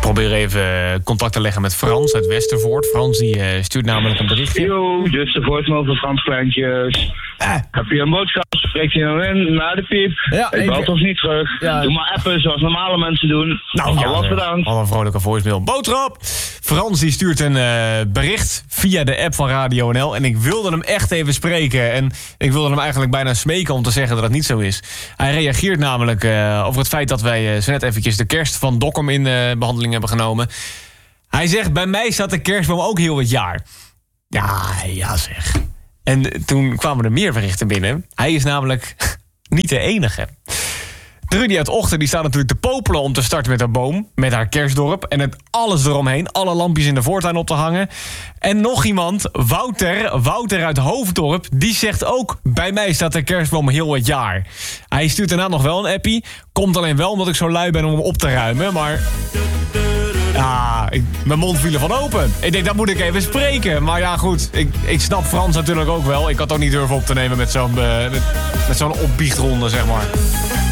probeer even contact te leggen met Frans uit Westervoort. Frans die stuurt namelijk een berichtje. Yo, dit is de voicemail van Frans Kleintjes. Heb je een boodschap? Spreek je nou in naar de piep? Ja, ik bel ons niet terug. Ja. Doe maar appen zoals normale mensen doen. Nou, Alvast bedankt. Al een vrolijke voicemail. Boodschap! Frans die stuurt een bericht via de app van Radio NL. En ik wilde hem echt even spreken. En ik wilde hem eigenlijk bijna smeken om te zeggen dat het niet zo is. Hij reageert namelijk over het feit dat wij zo net eventjes de kerst van Dokkum in behandeling hebben genomen. Hij zegt, bij mij staat de kerstboom ook heel het jaar. Ja zeg. En toen kwamen er meer berichten binnen. Hij is namelijk niet de enige. Trudy uit Ochten die staat natuurlijk te popelen om te starten met haar boom. Met haar kerstdorp. En het alles eromheen. Alle lampjes in de voortuin op te hangen. En nog iemand, Wouter uit Hoofddorp. Die zegt ook, bij mij staat de kerstboom heel het jaar. Hij stuurt daarna nog wel een appie. Komt alleen wel omdat ik zo lui ben om hem op te ruimen. Maar mijn mond viel ervan open. Ik denk, dat moet ik even spreken. Maar ja, goed. Ik snap Frans natuurlijk ook wel. Ik had ook niet durven op te nemen met zo'n opbiechtronde, zeg maar.